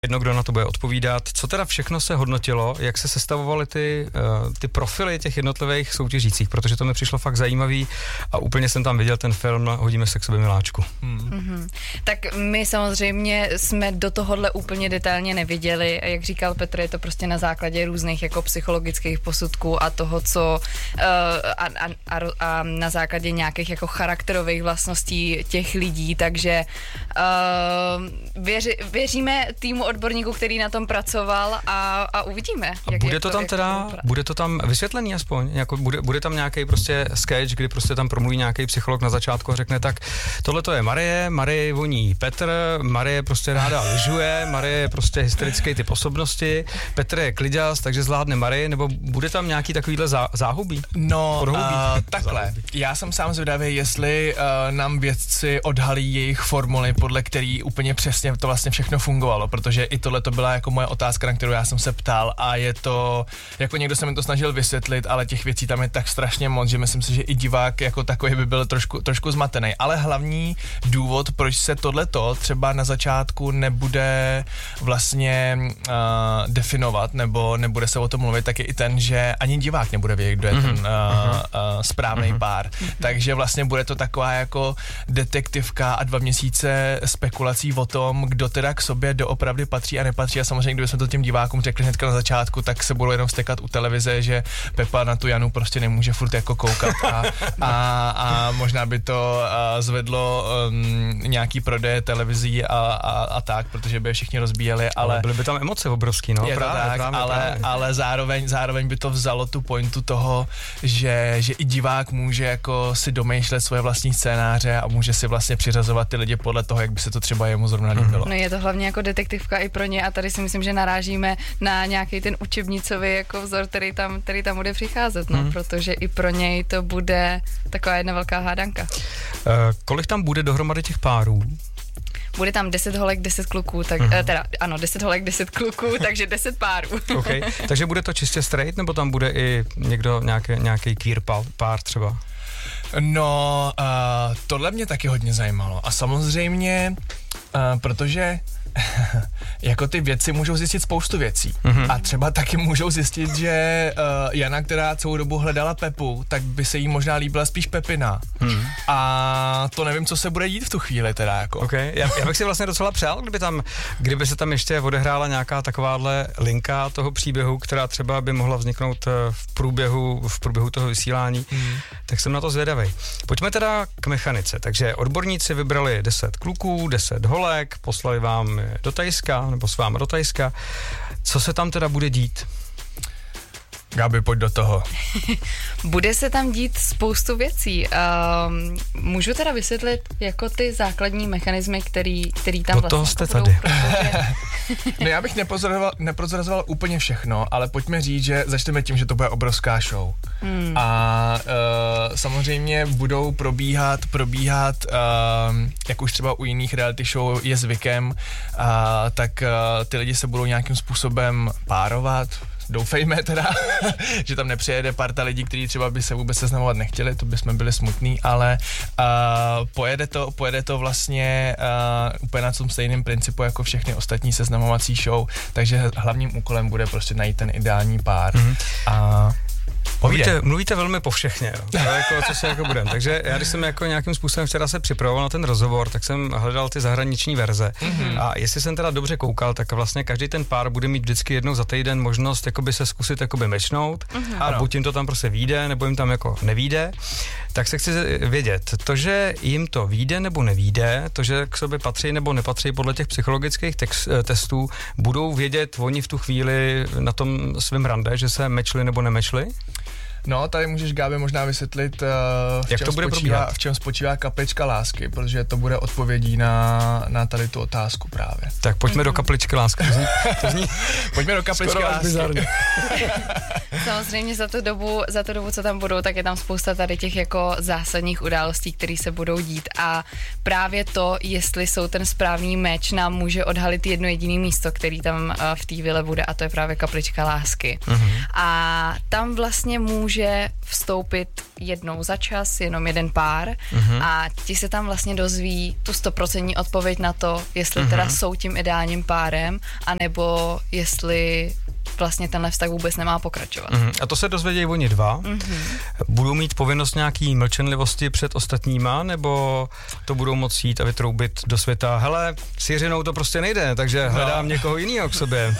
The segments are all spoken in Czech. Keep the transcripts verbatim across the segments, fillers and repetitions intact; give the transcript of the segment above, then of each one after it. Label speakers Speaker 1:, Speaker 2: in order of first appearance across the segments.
Speaker 1: Jedno, kdo na to bude odpovídat. Co teda všechno se hodnotilo, jak se sestavovaly ty, uh, ty profily těch jednotlivých soutěžících, protože to mi přišlo fakt zajímavý a úplně jsem tam viděl ten film Hodíme se k sobě miláčku.
Speaker 2: Hmm. Mm-hmm. Tak my samozřejmě jsme do tohohle úplně detailně neviděli a jak říkal Petr, je to prostě na základě různých jako psychologických posudků a toho, co uh, a, a, a, a na základě nějakých jako charakterových vlastností těch lidí, takže uh, věři, věříme týmu odborníků, který na tom pracoval a, a uvidíme.
Speaker 1: A
Speaker 2: jak
Speaker 1: bude
Speaker 2: jak
Speaker 1: to tam
Speaker 2: jak
Speaker 1: teda,
Speaker 2: to
Speaker 1: bude to tam vysvětlený aspoň, jako bude, bude tam nějaký prostě sketch, kdy prostě tam promluví nějaký psycholog na začátku a řekne tak, tohle to je Marie, Marie voní Petr, Marie prostě ráda lyžuje, Marie je prostě hysterický typ osobnosti, Petr je kliďas, takže zvládne Marie, nebo bude tam nějaký takovýhle zá, záhubí?
Speaker 3: No, uh, takhle. Záhubí. Já jsem sám zvědavý, jestli uh, nám vědci odhalí jejich formuly, podle který úplně přesně to vlastně všechno fungovalo, protože i tohle to byla jako moje otázka, na kterou já jsem se ptal a je to, jako někdo se mi to snažil vysvětlit, ale těch věcí tam je tak strašně moc, že myslím si, že i divák jako takový by byl trošku, trošku zmatený. Ale hlavní důvod, proč se tohleto třeba na začátku nebude vlastně uh, definovat, nebo nebude se o tom mluvit, tak je i ten, že ani divák nebude vědět, kdo je mm-hmm. ten uh, uh, správný mm-hmm. pár. Mm-hmm. Takže vlastně bude to taková jako detektivka a dva měsíce spekulací o tom, kdo teda k sobě doopravdy patří a nepatří a samozřejmě, kdybychom to těm divákům řekli hnedka na začátku, tak se budou jenom stekat u televize, že Pepa na tu Janu prostě nemůže furt jako koukat a, a, a možná by to a, zvedlo um, nějaký prodej televizí a, a, a tak, protože by je všichni rozbíjeli, ale...
Speaker 1: ale byly by tam emoce obrovský, no.
Speaker 3: Je
Speaker 1: právě,
Speaker 3: to tak,
Speaker 1: právě,
Speaker 3: ale,
Speaker 1: právě.
Speaker 3: ale zároveň, zároveň by to vzalo tu pointu toho, že, že i divák může jako si domýšlet svoje vlastní scénáře a může si vlastně přiřazovat ty lidi podle toho, jak by se to třeba jemu zrovna líbilo.
Speaker 2: No je to hlavně jako detektivka i pro ně a tady si myslím, že narážíme na nějaký ten učebnicový jako vzor, který tam, který tam bude přicházet, no, hmm. protože i pro něj to bude taková jedna velká hádanka.
Speaker 1: Uh, kolik tam bude dohromady těch párů?
Speaker 2: Bude tam deset holek, deset kluků, tak, uh-huh. teda ano, deset holek, deset kluků, takže deset párů.
Speaker 1: Okay. Takže bude to čistě straight, nebo tam bude i někdo, nějaký, nějaký queer pár třeba?
Speaker 3: No, uh, tohle mě taky hodně zajímalo a samozřejmě, uh, protože jako ty vědci můžou zjistit spoustu věcí. Mm-hmm. A třeba taky můžou zjistit, že uh, Jana, která celou dobu hledala Pepu, tak by se jí možná líbila spíš Pepina. Mm. A to nevím, co se bude dít v tu chvíli teda jako.
Speaker 1: Okay. Já, já bych si vlastně docela přál, kdyby tam, kdyby se tam ještě odehrála nějaká takováhle linka toho příběhu, která třeba by mohla vzniknout v průběhu, v průběhu toho vysílání, mm. tak jsem na to zvědavej. Pojďme teda k mechanice. Takže odborníci vybrali deset kluků, deset holek, poslali vám do Tajska, nebo s váma do Tajska. Co se tam teda bude dít?
Speaker 3: Gabi, pojď do toho.
Speaker 2: Bude se tam dít spoustu věcí. Um, můžu teda vysvětlit jako ty základní mechanismy, který, který tam
Speaker 1: do
Speaker 2: vlastně
Speaker 1: toho jste
Speaker 2: budou,
Speaker 1: tady.
Speaker 2: protože...
Speaker 3: No já bych neprozrazoval, neprozrazoval úplně všechno, ale pojďme říct, že začneme tím, že to bude obrovská show. Hmm. A uh, samozřejmě budou probíhat, probíhat, uh, jak už třeba u jiných reality show je zvykem, uh, tak uh, ty lidi se budou nějakým způsobem párovat. Doufejme teda, že tam nepřijede parta lidí, kteří třeba by se vůbec seznamovat nechtěli, to bychom byli smutní, ale uh, pojede, to, pojede to vlastně uh, úplně na tom stejném principu jako všechny ostatní seznamovací show, takže hlavním úkolem bude prostě najít ten ideální pár. Mm-hmm. A
Speaker 1: Mluvíte, mluvíte velmi povšechně, jo. To je jako, co se jako budem. Takže já, když jsem jako nějakým způsobem včera se připravoval na ten rozhovor, tak jsem hledal ty zahraniční verze. Mm-hmm. A jestli jsem teda dobře koukal, tak vlastně každý ten pár bude mít vždycky jednou za týden možnost jakoby se zkusit jakoby mečnout. Mm-hmm. A buď jim to tam prostě vyjde, nebo jim tam jako nevyjde. Tak se chci vědět, to, že jim to vyjde nebo nevyjde, to, že k sobě patří nebo nepatří podle těch psychologických text, testů, budou vědět oni v tu chvíli na tom svém rande, že se mečli nebo nemečli?
Speaker 3: No, tady můžeš, Gábi, možná vysvětlit, uh, v,
Speaker 1: Jak
Speaker 3: čem
Speaker 1: to bude
Speaker 3: spočívá, v čem spočívá kaplička lásky, protože to bude odpovědí na, na tady tu otázku právě.
Speaker 1: Tak pojďme do kapličky lásky. To zní, to zní
Speaker 3: pojďme do kapličky lásky.
Speaker 2: samozřejmě za tu dobu, za tu dobu, co tam budou, tak je tam spousta tady těch jako zásadních událostí, které se budou dít a právě to, jestli jsou ten správný meč, nám může odhalit jedno jediné místo, který tam v té vile bude a to je právě kaplička lásky. Mm-hmm. A tam vlastně může vstoupit jednou za čas, jenom jeden pár mm-hmm. a ti se tam vlastně dozví tu stoprocentní odpověď na to, jestli mm-hmm. teda jsou tím ideálním párem, anebo jestli vlastně tenhle vztah vůbec nemá pokračovat.
Speaker 1: Mm-hmm. A to se dozvědějí oni dva? Mm-hmm. Budou mít povinnost nějaký mlčenlivosti před ostatníma, nebo to budou moct jít a vytroubit do světa, hele, s Jiřinou to prostě nejde, takže no. hledám někoho jiného k sobě.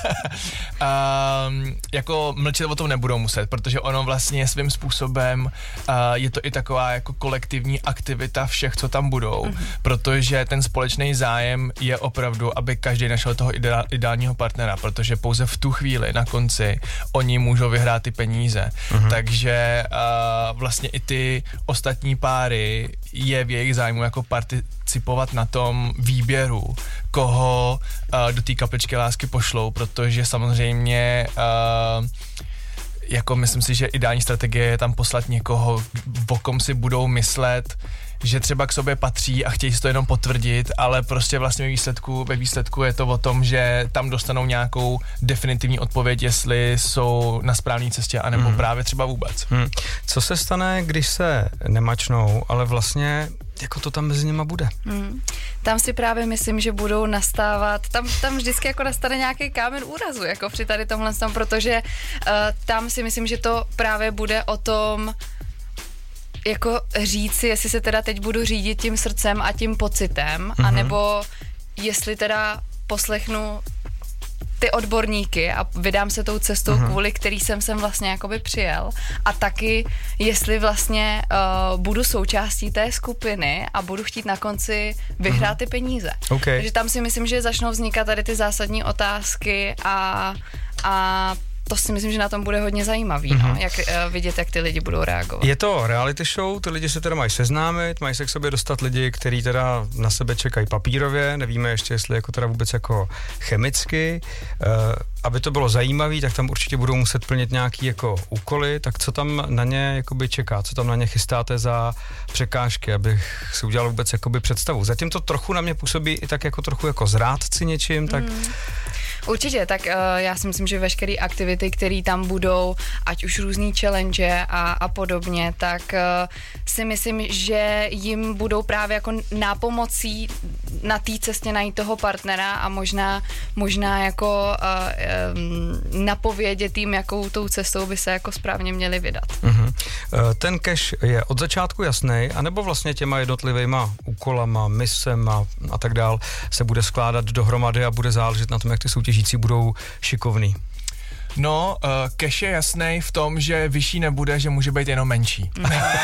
Speaker 3: um, jako mlčet o tom nebudou muset, protože ono vlastně svým způsobem uh, je to i taková jako kolektivní aktivita všech, co tam budou, mm-hmm. protože ten společný zájem je opravdu, aby každý našel toho ideál, ideálního partnera, protože pouze v tu chvíli na konci oni můžou vyhrát ty peníze. Uh-huh. Takže uh, vlastně i ty ostatní páry je v jejich zájmu jako participovat na tom výběru, koho uh, do té kapličky lásky pošlou, protože samozřejmě uh, jako myslím si, že ideální strategie je tam poslat někoho, o kom si budou myslet, že třeba k sobě patří a chtějí si to jenom potvrdit, ale prostě vlastně ve výsledku, ve výsledku je to o tom, že tam dostanou nějakou definitivní odpověď, jestli jsou na správné cestě, anebo hmm. právě třeba vůbec.
Speaker 1: Hmm. Co se stane, když se nemačnou, ale vlastně jako to tam mezi nima bude?
Speaker 2: Hmm. Tam si právě myslím, že budou nastávat, tam, tam vždycky jako nastane nějaký kámen úrazu, jako při tady tomhle tom, protože uh, tam si myslím, že to právě bude o tom, jako říci, jestli se teda teď budu řídit tím srdcem a tím pocitem, mm-hmm. anebo jestli teda poslechnu ty odborníky a vydám se tou cestou, mm-hmm. kvůli který jsem sem vlastně jakoby přijel a taky, jestli vlastně uh, budu součástí té skupiny a budu chtít na konci vyhrát mm-hmm. ty peníze.
Speaker 1: Okay.
Speaker 2: Takže tam si myslím, že začnou vznikat tady ty zásadní otázky a, a to si myslím, že na tom bude hodně zajímavý, mm-hmm. no, jak uh, vidět, jak ty lidi budou reagovat.
Speaker 1: Je to reality show, ty lidi se teda mají seznámit, mají se k sobě dostat lidi, kteří teda na sebe čekají papírově, nevíme ještě, jestli jako teda vůbec jako chemicky. Uh, aby to bylo zajímavý, tak tam určitě budou muset plnit nějaký jako úkoly, tak co tam na ně jakoby čeká, co tam na ně chystáte za překážky, abych si udělal vůbec jakoby představu. Zatím to trochu na mě působí i tak jako trochu jako zrádci něčím, tak... Mm.
Speaker 2: Určitě, tak uh, já si myslím, že veškeré aktivity, které tam budou, ať už různý challenge a, a podobně, tak uh, si myslím, že jim budou právě jako nápomocí na té cestě najít toho partnera a možná, možná jako uh, um, napovědět jim, jakou tou cestou by se jako správně měli vydat.
Speaker 1: Uh-huh. Uh, ten cash je od začátku jasný, anebo vlastně těma jednotlivýma úkolama, misema a tak dál se bude skládat dohromady a bude záležet na tom, jak ty soutěžící budou šikovný?
Speaker 3: No, uh, cash je jasný v tom, že vyšší nebude, že může být jenom menší.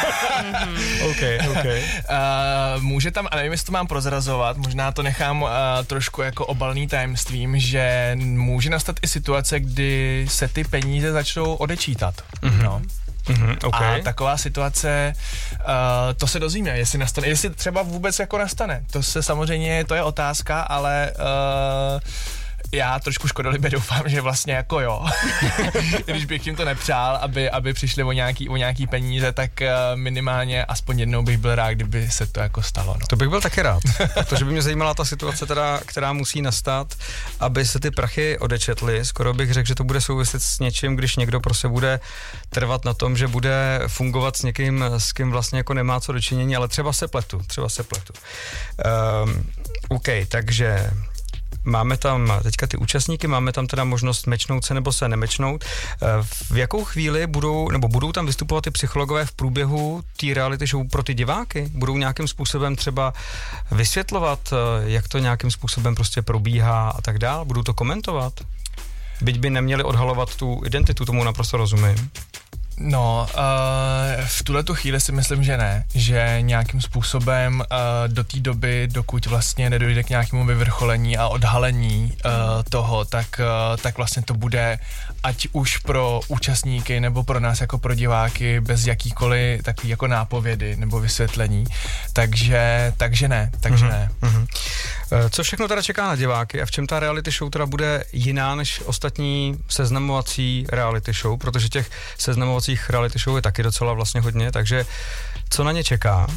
Speaker 1: okay, okay.
Speaker 3: Uh, může tam, a nevím, jestli to mám prozrazovat, možná to nechám uh, trošku jako obalný tajemstvím, že může nastat i situace, kdy se ty peníze začnou odečítat. Mm-hmm. No.
Speaker 1: Mm-hmm, okay.
Speaker 3: A taková situace, uh, to se dozvíme, jestli nastane, jestli třeba vůbec jako nastane. To se samozřejmě, to je otázka, ale uh, já trošku škodolibě doufám, že vlastně jako jo. Když bych jim to nepřál, aby, aby přišli o nějaký, o nějaký peníze, tak uh, minimálně aspoň jednou bych byl rád, kdyby se to jako stalo. No.
Speaker 1: To bych byl taky rád, protože by mě zajímala ta situace, teda, která musí nastat, aby se ty prachy odečetly. Skoro bych řekl, že to bude souviset s něčím, když někdo prostě bude trvat na tom, že bude fungovat s někým, s kým vlastně jako nemá co dočinění, ale třeba se pletu, třeba se pletu. Um, OK, takže máme tam teďka ty účastníky, máme tam teda možnost mečnout se nebo se nemečnout. V jakou chvíli budou, nebo budou tam vystupovat ty psychologové v průběhu té reality show pro ty diváky? Budou nějakým způsobem třeba vysvětlovat, jak to nějakým způsobem prostě probíhá a tak dál? Budou to komentovat? Byť by neměli odhalovat tu identitu, tomu naprosto rozumím.
Speaker 3: No, uh, v tuhletu chvíli si myslím, že ne, že nějakým způsobem uh, do té doby, dokud vlastně nedojde k nějakému vyvrcholení a odhalení uh, toho, tak, uh, tak vlastně to bude ať už pro účastníky nebo pro nás jako pro diváky bez jakýkoliv takový jako nápovědy nebo vysvětlení, takže, takže ne, takže mm-hmm. ne.
Speaker 1: Mm-hmm. Co všechno teda čeká na diváky a v čem ta reality show teda bude jiná než ostatní seznamovací reality show, protože těch seznamovacích reality show je taky docela vlastně hodně, takže co na ně čeká?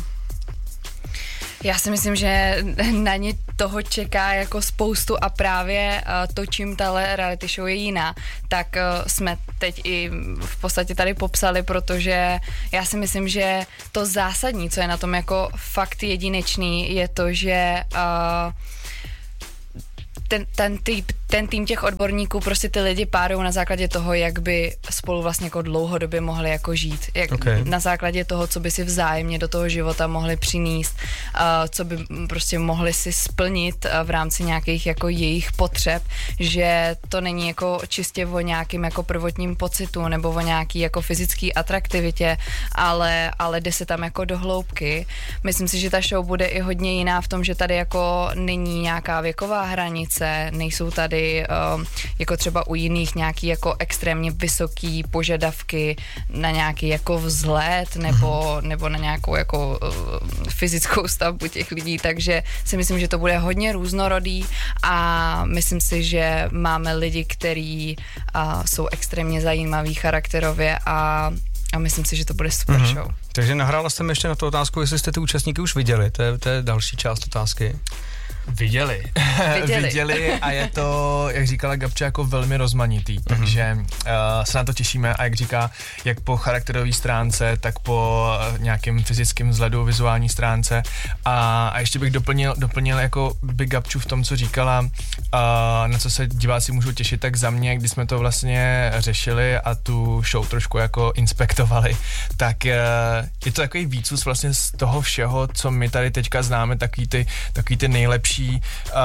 Speaker 2: Já si myslím, že na ně toho čeká jako spoustu a právě uh, to, čím tahle reality show je jiná, tak uh, jsme teď i v podstatě tady popsali, protože já si myslím, že to zásadní, co je na tom jako fakt jedinečný, je to, že uh, ten, ten, typ, ten tým těch odborníků prostě ty lidi párují na základě toho, jak by spolu vlastně jako dlouhodobě mohli jako žít. Jak
Speaker 1: okay.
Speaker 2: Na základě toho, co by si vzájemně do toho života mohli přinést, uh, co by prostě mohli si splnit uh, v rámci nějakých jako jejich potřeb, že to není jako čistě o nějakým jako prvotním pocitu nebo o nějaký jako fyzický atraktivitě, ale, ale jde se tam jako do hloubky. Myslím si, že ta show bude i hodně jiná v tom, že tady jako není nějaká věková hranice, nejsou tady uh, jako třeba u jiných nějaký jako extrémně vysoký požadavky na nějaký jako vzhled nebo, nebo na nějakou jako uh, fyzickou stavbu těch lidí, takže si myslím, že to bude hodně různorodý a myslím si, že máme lidi, kteří uh, jsou extrémně zajímaví charakterově a a myslím si, že to bude super mm-hmm. show.
Speaker 1: Takže nahrála jste mi ještě na tu otázku, jestli jste ty účastníky už viděli, to je, to je další část otázky.
Speaker 3: Viděli.
Speaker 2: Viděli.
Speaker 3: Viděli a je to, jak říkala Gabča, jako velmi rozmanitý, mm-hmm. takže uh, se na to těšíme a jak říká, jak po charakterové stránce, tak po uh, nějakým fyzickém vzhledu, vizuální stránce a, a ještě bych doplnil, doplnil jako by Gabču v tom, co říkala, uh, na co se diváci můžou těšit, tak za mě, když jsme to vlastně řešili a tu show trošku jako inspektovali, tak uh, je to takový výcud vlastně z toho všeho, co my tady teďka známe, takový ty, takový ty nejlepší Uh,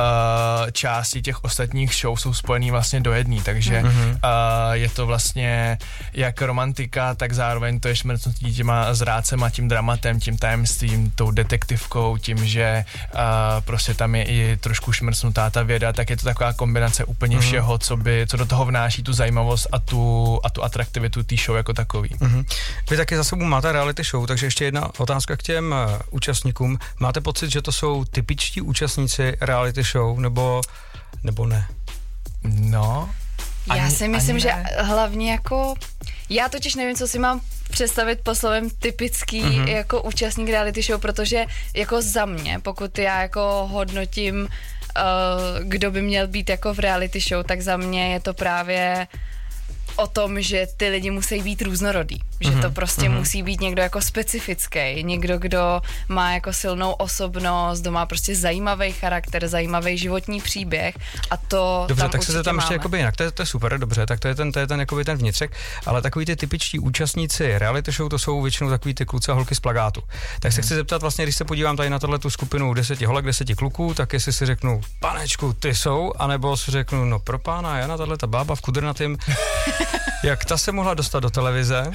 Speaker 3: části těch ostatních show jsou spojený vlastně do jedné, takže mm-hmm. uh, je to vlastně jak romantika, tak zároveň to je šmrcnutí těma zrádcema, tím dramatem, tím tajemstvím, tou detektivkou, tím, že uh, prostě tam je i trošku šmrcnutá ta věda, tak je to taková kombinace úplně mm-hmm. všeho, co by, co do toho vnáší tu zajímavost a tu, a tu atraktivitu té show jako takový.
Speaker 1: Mm-hmm. Vy taky za sebou máte reality show, takže ještě jedna otázka k těm uh, účastníkům. Máte pocit, že to jsou typičtí účastníci reality show, nebo, nebo ne?
Speaker 3: No.
Speaker 2: Já
Speaker 3: ani,
Speaker 2: si myslím, že
Speaker 3: ne.
Speaker 2: hlavně jako, já totiž nevím, co si mám představit po slovem typický mm-hmm. jako účastník reality show, protože jako za mě, pokud já jako hodnotím, uh, kdo by měl být jako v reality show, tak za mě je to právě o tom, že ty lidi musí být různorodý, že mm-hmm. to prostě mm-hmm. musí být někdo jako specifický, někdo, kdo má jako silnou osobnost, kdo má prostě zajímavý charakter, zajímavý životní příběh a to
Speaker 1: dobře,
Speaker 2: tam
Speaker 1: tak se to tam
Speaker 2: máme.
Speaker 1: ještě jakoby jinak, to je, to je super, dobře, tak to je ten, to je ten, jakoby ten vnitřek, ale takový ty typičtí účastníci reality show, to jsou většinou takový ty kluci a holky z plakátu. Tak mm-hmm. se chci zeptat vlastně, když se podívám tady na tohletu skupinu deseti holek, deseti kluků, tak jestli si řeknu, panečku, ty jsou, anebo si řeknu, no pro pána Jana, tahleta bába v kudrnatým. Jak ta se mohla dostat do televize?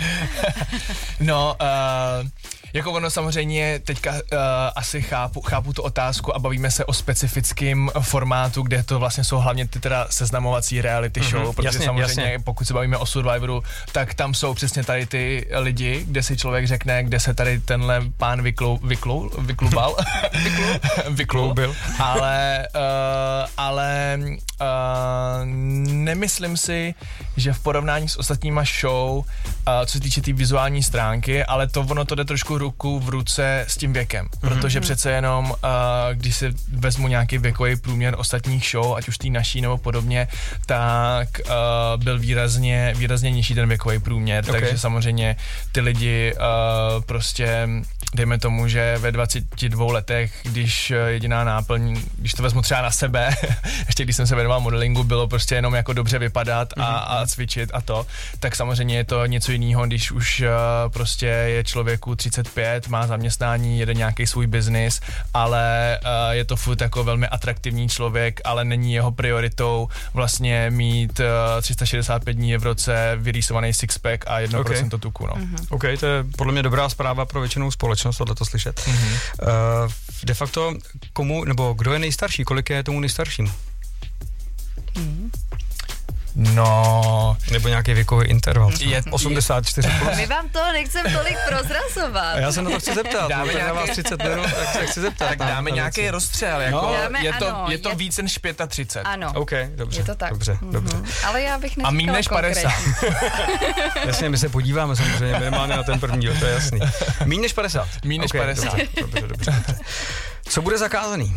Speaker 3: No, uh, jako ono samozřejmě teďka uh, asi chápu, chápu tu otázku a bavíme se o specifickém formátu, kde to vlastně jsou hlavně ty teda seznamovací reality show, mm-hmm, protože
Speaker 1: jasně,
Speaker 3: samozřejmě
Speaker 1: jasně.
Speaker 3: pokud se bavíme o Survivoru, tak tam jsou přesně tady ty lidi, kde si člověk řekne, kde se tady tenhle pán vyklou, vyklou, vyklubal, vykloubil, ale, uh, ale uh, nemyslím si, že v porovnání s ostatníma show, uh, co se týče té tý vizuální stránky, ale to ono to jde trošku ruku v ruce s tím věkem, mm-hmm. protože přece jenom, uh, když si vezmu nějaký věkový průměr ostatních show, ať už tý naší nebo podobně, tak uh, byl výrazně, výrazně nižší ten věkový průměr, okay. takže samozřejmě ty lidi uh, prostě dejme tomu, že ve dvaceti dvou letech, když jediná náplň, když to vezmu třeba na sebe, ještě když jsem se věnoval modelingu, bylo prostě jenom jako dobře vypadat a, a cvičit a to, tak samozřejmě je to něco jiného, když když už uh, prostě je člověku třicet pět, má zaměstnání, jede nějaký svůj biznis, ale uh, je to furt jako velmi atraktivní člověk, ale není jeho prioritou vlastně mít uh, tři sta šedesát pět dní v roce vyrýsovaný sixpack a jedno procento okay. tuku. No.
Speaker 1: Mm-hmm. OK, to je podle mě dobrá zpráva pro většinou společnost, tohleto slyšet. Mm-hmm. Uh, de facto, komu, nebo kdo je nejstarší, kolik je tomu nejstaršímu?
Speaker 3: Mm. No...
Speaker 1: Nebo nějaký věkový interval. Je osmdesát čtyři plus.
Speaker 2: My vám to nechcem tolik prozrazovat.
Speaker 1: A já se na to chci zeptat.
Speaker 3: Dáme
Speaker 1: no,
Speaker 3: nějaký...
Speaker 1: na vás třicet minut, tak se chci zeptat.
Speaker 3: Tak dáme nějaký rozstřel. Jako,
Speaker 1: no,
Speaker 2: dáme,
Speaker 3: je, to,
Speaker 2: ano,
Speaker 3: je to
Speaker 2: je...
Speaker 3: víc než třicet pět.
Speaker 2: Ano.
Speaker 1: OK, dobře.
Speaker 2: Je to tak.
Speaker 1: Dobře, mm-hmm. dobře.
Speaker 2: Ale já bych neříkala
Speaker 3: a míň než padesát.
Speaker 1: Jasně, my se podíváme samozřejmě minimálně na ten první, jo, to je jasný. Míň než padesát.
Speaker 3: Míň než
Speaker 1: okay,
Speaker 3: padesát.
Speaker 1: Dobře, dobře, dobře, dobře. Co bude zakázaný?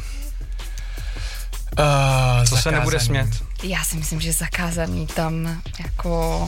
Speaker 3: Uh,
Speaker 1: Co
Speaker 3: zakázaný.
Speaker 1: se nebude smět?
Speaker 2: Já si myslím, že zakázaný tam jako...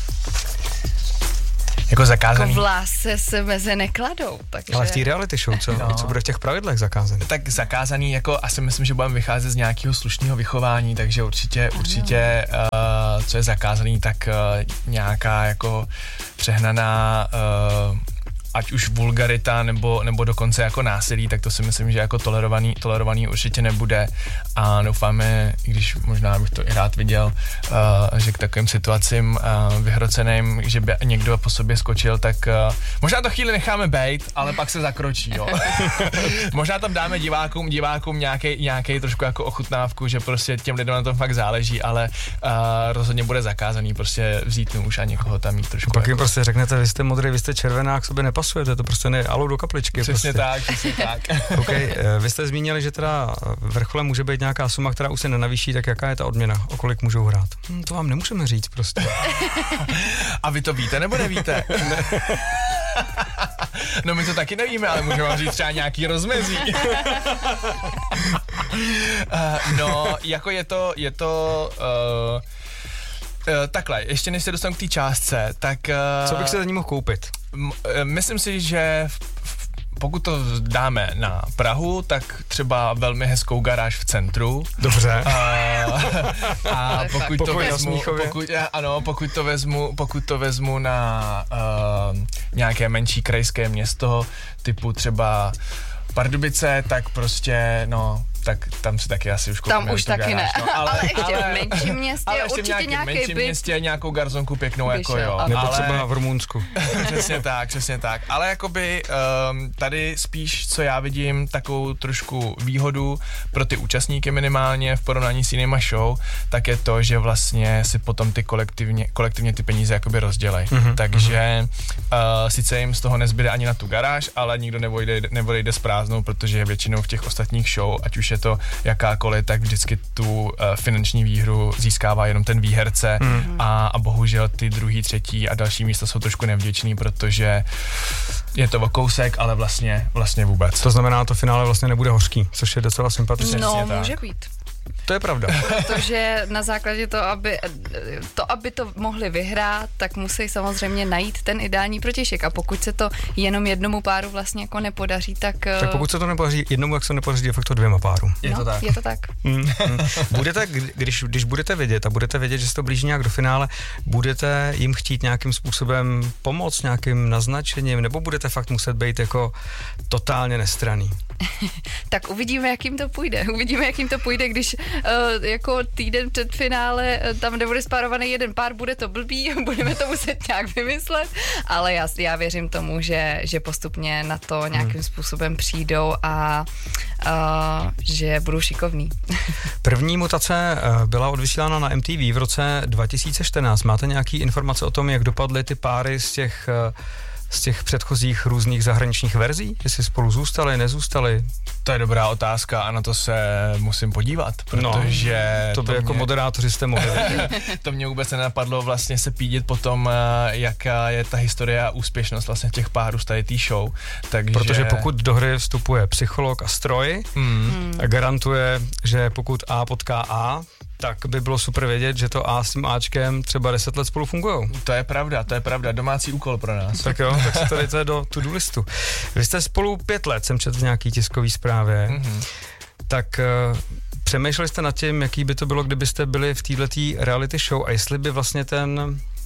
Speaker 3: Jako zakázaný?
Speaker 2: Jako v lásce se meze nekladou. Takže...
Speaker 1: Ale v té reality show, co, no. co bude v těch pravidlech zakázaný?
Speaker 3: Tak zakázaný, jako asi myslím, že budeme vycházet z nějakého slušného vychování, takže určitě, ano. určitě, uh, co je zakázaný, tak uh, nějaká jako přehnaná... Uh, ať už vulgarita nebo, nebo dokonce jako násilí, tak to si myslím, že jako tolerovaný, tolerovaný určitě nebude a doufáme, i když možná bych to i rád viděl, uh, že k takovým situacím uh, vyhroceným, že by někdo po sobě skočil, tak uh, možná to chvíli necháme bejt, ale pak se zakročí, jo. Možná tam dáme divákům, divákům nějaký, nějaký trošku jako ochutnávku, že prostě těm lidem na tom fakt záleží, ale uh, rozhodně bude zakázaný prostě vzít nůž a někoho tam mít trošku.
Speaker 1: Pak
Speaker 3: jako...
Speaker 1: jim prostě řeknete, vy jste modrý, vy jste červená, k sobě nepasujete, to prostě ne alu do kapličky.
Speaker 3: Přesně
Speaker 1: prostě.
Speaker 3: tak, přesně tak.
Speaker 1: OK, vy jste zmínili, že teda vrcholem může být nějaká suma, která už se nenavýší, tak jaká je ta odměna? O kolik můžou hrát? Hm, to vám nemůžeme říct prostě.
Speaker 3: A vy to víte nebo nevíte? Ne. No my to taky nevíme, ale můžeme vám říct třeba nějaký rozmezí. uh, no, jako je to, je to... Uh, Uh, takhle, ještě než se dostanu k té částce, tak... Uh,
Speaker 1: Co bych se za ní mohl koupit?
Speaker 3: M- myslím si, že v, v, pokud to dáme na Prahu, tak třeba velmi hezkou garáž v centru.
Speaker 1: Dobře.
Speaker 3: Uh, a pokud to, vezmu,
Speaker 1: Smíchově.
Speaker 3: pokud, ano, pokud to vezmu, pokud to vezmu na uh, nějaké menší krajské město, typu třeba Pardubice, tak prostě, no... tak tam si taky asi už koupíme.
Speaker 2: Tam už taky
Speaker 3: garáž,
Speaker 2: ne,
Speaker 3: no, ale,
Speaker 2: ale ještě
Speaker 3: ale,
Speaker 2: v menším městě
Speaker 3: ale ještě
Speaker 2: určitě
Speaker 3: v nějakém
Speaker 2: nějaký
Speaker 3: menším
Speaker 2: byt.
Speaker 3: městě nějakou garzonku pěknou,
Speaker 2: Byšel,
Speaker 3: jako jo.
Speaker 1: Nebo
Speaker 3: ale,
Speaker 1: třeba v Rumunsku.
Speaker 3: Přesně tak, přesně tak. Ale jakoby um, tady spíš, co já vidím, takovou trošku výhodu pro ty účastníky minimálně v porovnání s jinýma show, tak je to, že vlastně si potom ty kolektivně, kolektivně ty peníze jakoby rozdělej. Mm-hmm. Takže uh, sice jim z toho nezbyde ani na tu garáž, ale nikdo neodejde, neodejde s prázdnou, protože většinou v těch ostatních show, ať už je to jakákoliv, tak vždycky tu uh, finanční výhru získává jenom ten výherce mm. a, a bohužel ty druhý, třetí a další místa jsou trošku nevděční, protože je to o kousek, ale vlastně, vlastně vůbec.
Speaker 1: To znamená, to finále vlastně nebude hořký, což je docela sympatické.
Speaker 2: No, může být.
Speaker 1: To je pravda.
Speaker 2: Protože na základě toho, aby to, aby to mohli vyhrát, tak musí samozřejmě najít ten ideální protějšek. A pokud se to jenom jednomu páru vlastně jako nepodaří, tak...
Speaker 1: Tak pokud se to nepodaří jednomu, jak se nepodaří de facto dvěma párům.
Speaker 3: Je
Speaker 2: no,
Speaker 3: to tak.
Speaker 2: Je to tak.
Speaker 1: Mm, mm. Budete, když, když budete vědět a budete vědět, že se to blíží nějak do finále, budete jim chtít nějakým způsobem pomoct, nějakým naznačením, nebo budete fakt muset být jako totálně nestranný?
Speaker 2: Tak uvidíme, jak jim to půjde. Uvidíme, jak jim to půjde, když uh, jako týden před finále uh, tam nebude spárovaný jeden pár, bude to blbý, budeme to muset nějak vymyslet, ale já, já věřím tomu, že, že postupně na to nějakým hmm. způsobem přijdou a uh, že budou šikovní.
Speaker 1: První mutace uh, byla odvysílána na M T V v roce dva tisíce čtrnáct. Máte nějaký informace o tom, jak dopadly ty páry z těch uh, z těch předchozích různých zahraničních verzí? Jestli spolu zůstali, nezůstali?
Speaker 3: To je dobrá otázka a na to se musím podívat, protože...
Speaker 1: No, to by to jako mě, moderátoři jste mohli.
Speaker 3: To mě vůbec nenapadlo vlastně se pídit potom, jaká je ta historie a úspěšnost vlastně těch párů z tady té show. Takže...
Speaker 1: Protože pokud do hry vstupuje psycholog a stroj mm. a garantuje, že pokud A potká A, tak by bylo super vědět, že to A s tím Ačkem třeba deset let spolu fungujou.
Speaker 3: To je pravda, to je pravda, domácí úkol pro nás.
Speaker 1: Tak jo, tak si to dejte do to-do listu. Vy jste spolu pět let, jsem četl v nějaký tiskový zprávě, mm-hmm. tak uh, přemýšleli jste nad tím, jaký by to bylo, kdybyste byli v této reality show a jestli by vlastně ten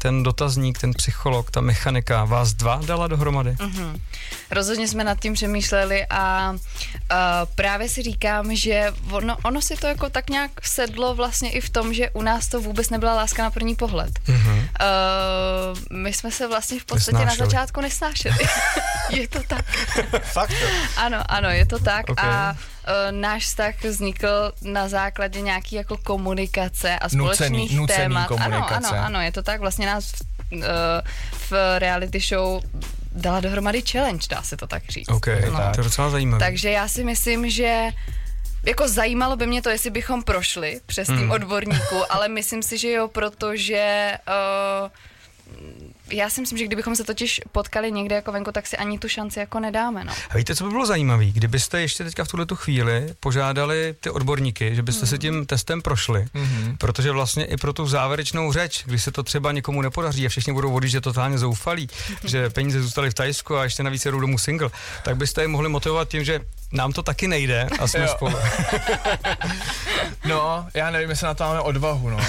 Speaker 1: ten dotazník, ten psycholog, ta mechanika vás dva dala dohromady?
Speaker 2: Mm-hmm. Rozhodně jsme nad tím přemýšleli a uh, právě si říkám, že ono, ono si to jako tak nějak sedlo vlastně i v tom, že u nás to vůbec nebyla láska na první pohled. Mm-hmm. Uh, my jsme se vlastně v podstatě nesnášeli. Na začátku nesnášeli. Je to tak.
Speaker 4: Fakt?
Speaker 2: Ano, ano, je to tak
Speaker 1: okay.
Speaker 2: a uh, náš vztah vznikl na základě nějaký jako komunikace a společných
Speaker 3: nucený, nucený
Speaker 2: témat.
Speaker 3: Komunikace.
Speaker 2: Ano, ano, ano, je to tak. Vlastně nás uh, v reality show dala dohromady challenge, dá se to tak říct.
Speaker 1: Ok, no. To je docela zajímavé.
Speaker 2: Takže já si myslím, že jako zajímalo by mě to, jestli bychom prošli přes tým hmm. odborníků, ale myslím si, že jo, protože uh, já si myslím, že kdybychom se totiž potkali někde jako venku, tak si ani tu šanci jako nedáme, no.
Speaker 1: A víte, co by bylo zajímavé? Kdybyste ještě teďka v tuhletu chvíli požádali ty odborníky, že byste mm. se tím testem prošli, mm-hmm. protože vlastně i pro tu závěrečnou řeč, když se to třeba někomu nepodaří a všichni budou odjíždět totálně zoufalí, mm-hmm. že peníze zůstaly v Thajsku a ještě navíc jedou domů single, tak byste je mohli motivovat tím, že nám to taky nejde a jsme spolu.
Speaker 3: No, já nevím, jestli na to máme odvahu, no.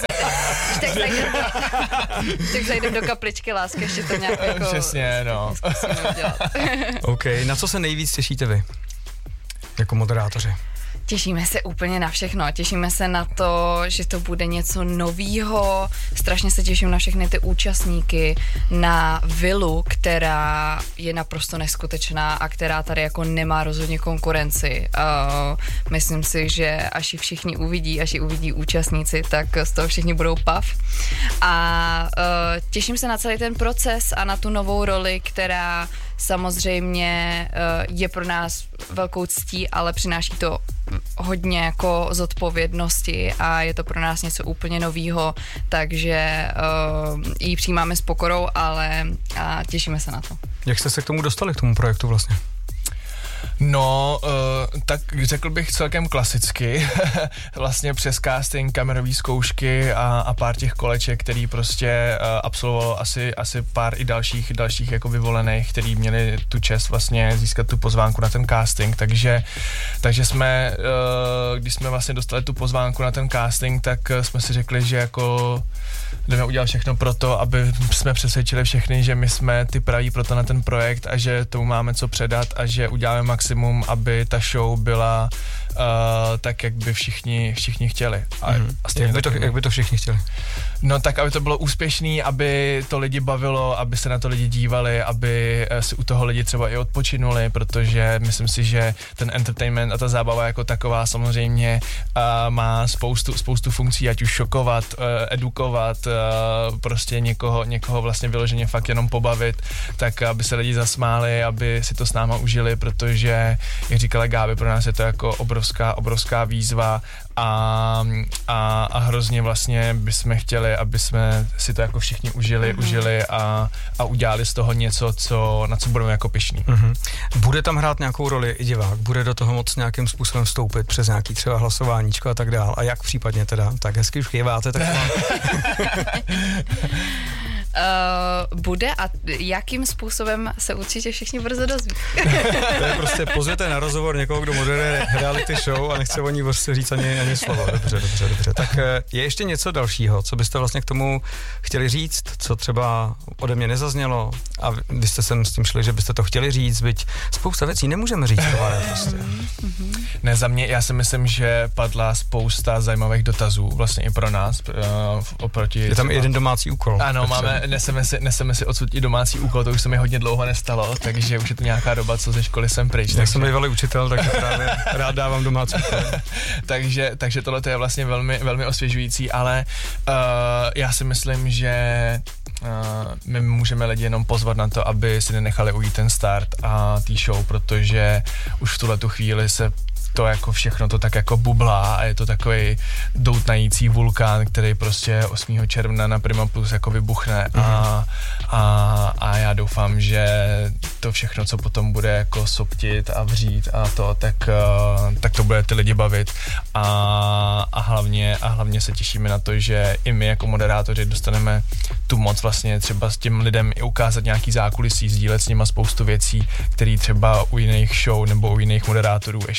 Speaker 2: Tak zajdem do kapličky lásky, ještě to nějak jako...
Speaker 3: Přesně, no.
Speaker 1: OK, na co se nejvíc těšíte vy, jako moderátoři?
Speaker 2: Těšíme se úplně na všechno. Těšíme se na to, že to bude něco novýho. Strašně se těším na všechny ty účastníky, na vilu, která je naprosto neskutečná a která tady jako nemá rozhodně konkurenci. Uh, myslím si, že až ji všichni uvidí, až ji uvidí účastníci, tak z toho všichni budou pav. A uh, těším se na celý ten proces a na tu novou roli, která samozřejmě uh, je pro nás velkou ctí, ale přináší to hodně jako zodpovědnosti a je to pro nás něco úplně novýho, takže uh, ji přijímáme s pokorou, ale a těšíme se na to.
Speaker 1: Jak jste se k tomu dostali, k tomu projektu vlastně?
Speaker 3: No, uh, tak řekl bych celkem klasicky, vlastně přes casting, kamerové zkoušky a, a pár těch koleček, který prostě uh, absolvoval asi, asi pár i dalších, dalších jako vyvolených, který měli tu čest vlastně získat tu pozvánku na ten casting, takže, takže jsme, uh, když jsme vlastně dostali tu pozvánku na ten casting, tak jsme si řekli, že jako jdeme udělat všechno pro to, aby jsme přesvědčili všechny, že my jsme ty praví pro to na ten projekt a že tomu máme co předat a že uděláme maximum, aby ta show byla uh, tak, jak by všichni, všichni chtěli. A
Speaker 1: mm-hmm. jak, by to, jak by to všichni chtěli?
Speaker 3: No tak, aby to bylo úspěšný, aby to lidi bavilo, aby se na to lidi dívali, aby si u toho lidi třeba i odpočinuli, protože myslím si, že ten entertainment a ta zábava jako taková samozřejmě uh, má spoustu, spoustu funkcí, ať už šokovat, uh, edukovat, uh, prostě někoho, někoho vlastně vyloženě fakt jenom pobavit, tak aby se lidi zasmáli, aby si to s náma užili, protože, jak říkala Gáby, pro nás je to jako obrovská, obrovská výzva a, a, a hrozně vlastně bychom chtěli, aby jsme si to jako všichni užili, mm-hmm. užili a, a udělali z toho něco, co, na co budeme jako pyšní.
Speaker 1: Mm-hmm. Bude tam hrát nějakou roli i divák? Bude do toho moc nějakým způsobem vstoupit přes nějaký třeba hlasováníčko a tak dál? A jak případně teda? Tak hezky už chýváte, tak mám.
Speaker 2: Uh, bude a jakým způsobem se určitě všichni brzo dozví.
Speaker 1: To je prostě pozvěte na rozhovor někoho, kdo moderuje reality show a nechce o ní prostě říct ani, ani slovo. Dobře, dobře, dobře. Tak je ještě něco dalšího, co byste vlastně k tomu chtěli říct, co třeba ode mě nezaznělo a vy jste sem s tím šli, že byste to chtěli říct, byť spousta věcí nemůžeme říct. Prostě.
Speaker 3: Ne, za mě, já si myslím, že padla spousta zajímavých dotazů vlastně i pro nás. Uh, oproti
Speaker 1: je tam
Speaker 3: třeba...
Speaker 1: jeden domácí úkol.
Speaker 3: Ano, máme, neseme si, neseme si odsud i domácí úkol, to už se mi hodně dlouho nestalo, takže už je to nějaká doba, co ze školy jsem pryč.
Speaker 1: Jak takže... jsem bývalý učitel, tak právě rád dávám domácí úkol.
Speaker 3: takže, takže tohle je vlastně velmi, velmi osvěžující, ale uh, já si myslím, že uh, my můžeme lidi jenom pozvat na to, aby si nenechali ujít ten start a tý show, protože už v tuhletu chvíli se to jako všechno to tak jako bublá a je to takový doutnající vulkán, který prostě osmého června na Prima Plus jako vybuchne mm. a, a, a já doufám, že to všechno, co potom bude jako soptit a vřít a to, tak, uh, tak to bude ty lidi bavit a, a, hlavně, a hlavně se těšíme na to, že i my jako moderátoři dostaneme tu moc vlastně třeba s těm lidem i ukázat nějaký zákulisí, sdílet s nima spoustu věcí, které třeba u jiných show nebo u jiných moderátorů ještě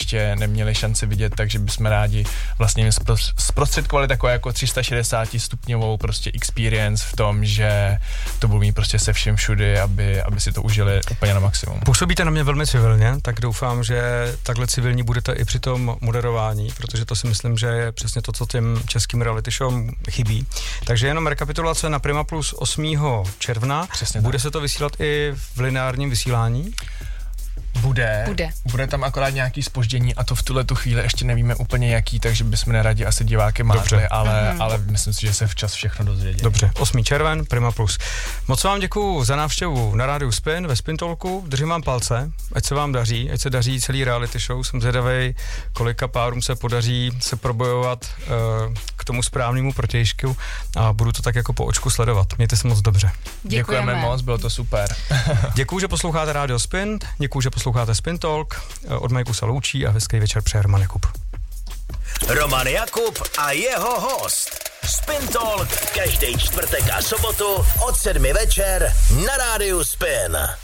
Speaker 3: neměli šanci vidět, takže bychom rádi vlastně jim zprostředkovali takové jako tři sta šedesát stupňovou prostě experience v tom, že to budou mít prostě se vším všudy, aby, aby si to užili úplně na maximum.
Speaker 1: Působíte na mě velmi civilně, tak doufám, že takhle civilní budete i při tom moderování, protože to si myslím, že je přesně to, co těm českým reality show chybí. Takže jenom rekapitulace na Prima Plus osmého června.
Speaker 3: Přesně
Speaker 1: bude
Speaker 3: tak.
Speaker 1: se to vysílat i v lineárním vysílání?
Speaker 3: Bude.
Speaker 2: Bude.
Speaker 3: Bude tam akorát nějaký zpoždění a to v tuhle tu chvíli ještě nevíme úplně jaký, takže bychom neradi asi diváky mátli, ale, mm. ale myslím si, že se včas všechno dozvědí.
Speaker 1: Dobře, osmý červen, Prima Plus. Moc vám děkuju za návštěvu na rádiu Spin, ve Spin Talku, držím vám palce, ať se vám daří, ať se daří celý reality show, jsem zvědavej, kolika párům se podaří se probojovat uh, k tomu správnému protějšku a budu to tak jako po očku sledovat. Mějte se moc dobře.
Speaker 2: Děkujeme,
Speaker 3: Děkujeme moc, bylo to super.
Speaker 1: Děkuju, že posloucháte rádio Spin, děkuju, že posloucháte Spin Talk, od Majku se loučí a hezký večer přeje Roman Jakub.
Speaker 4: Roman Jakub a jeho host. Spin Talk každý čtvrtek a sobotu od sedmi večer na rádiu Spin.